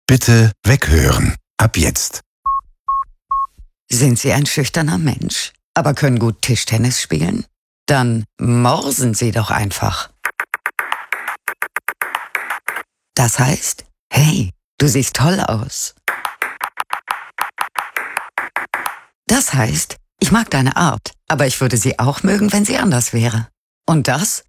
Bitte weghören. Ab jetzt. Sind Sie ein schüchterner Mensch, aber können gut Tischtennis spielen? Dann morsen Sie doch einfach. Das heißt, hey, du siehst toll aus. Das heißt, ich mag deine Art, aber ich würde sie auch mögen, wenn sie anders wäre. Und das